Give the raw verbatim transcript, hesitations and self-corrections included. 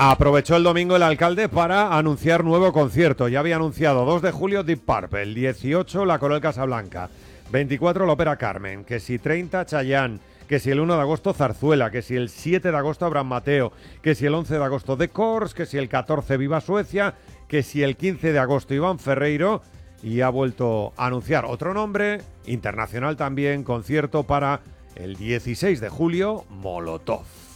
Aprovechó el domingo el alcalde para anunciar nuevo concierto. Ya había anunciado dos de julio Deep Purple, dieciocho la Coral Casablanca, veinticuatro la Ópera Carmen, que si treinta Chayanne, que si el uno de agosto Zarzuela, que si el siete de agosto Abraham Mateo, que si el once de agosto The Corrs, que si el catorce Viva Suecia, que si el quince de agosto Iván Ferreiro, y ha vuelto a anunciar otro nombre, internacional también, concierto para el dieciséis de julio, Molotov.